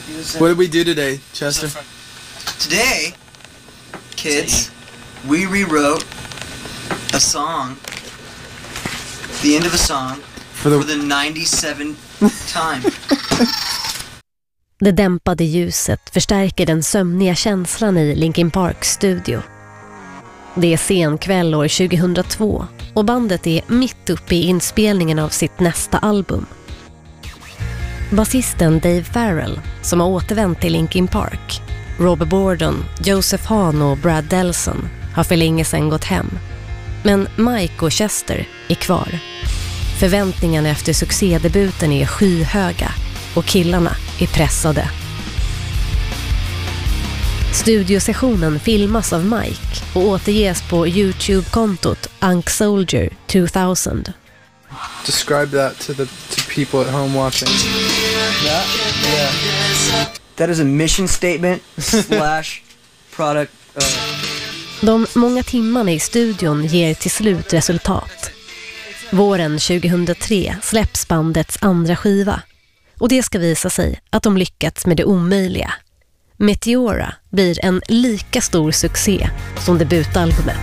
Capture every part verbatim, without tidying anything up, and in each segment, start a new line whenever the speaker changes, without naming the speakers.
What did we do today, Chester?
Today, kids, we rewrote a song, the end of a song, for the, for the ninety-seventh time.
Det dämpade ljuset förstärker den sömniga känslan i Linkin Parks studio. Det är sen kväll år tjugohundratvå och bandet är mitt uppe i inspelningen av sitt nästa album. Basisten Dave Farrell, som har återvänt till Linkin Park, Robert Borden, Joseph Hahn och Brad Delson har för länge sedan gått hem. Men Mike och Chester är kvar. Förväntningarna efter succédebuten är skyhöga och killarna är pressade. Studiosessionen filmas av Mike och återges på YouTube-kontot Unk Soldier tvåtusen.
Describe that to the to people at home watching.
Yeah, yeah. That is a mission statement slash product. Uh...
De många timmarna i studion ger till slut resultat. Våren tjugohundratre släpps bandets andra skiva. Och det ska visa sig att de lyckats med det omöjliga. Meteora blir en lika stor succé som debutalbumet.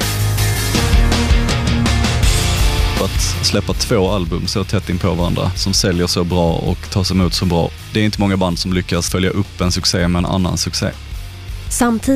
Att släppa två album så tätt in på varandra som säljer så bra och tas emot så bra. Det är inte många band som lyckas följa upp en succé med en annan succé.
Samtidigt